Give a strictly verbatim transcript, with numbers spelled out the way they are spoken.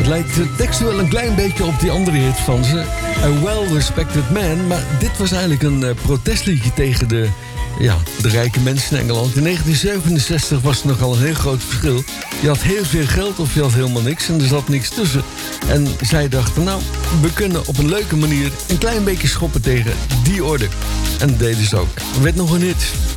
lijkt de tekst wel een klein beetje op die andere hit van ze. A Well-Respected Man. Maar dit was eigenlijk een uh, protestliedje tegen de, ja, de rijke mensen in Engeland. In negentien zevenenzestig was er nogal een heel groot verschil. Je had heel veel geld of je had helemaal niks en er zat niks tussen. En zij dachten, nou, we kunnen op een leuke manier een klein beetje schoppen tegen die orde. En dat deden ze ook. Er werd nog een hit.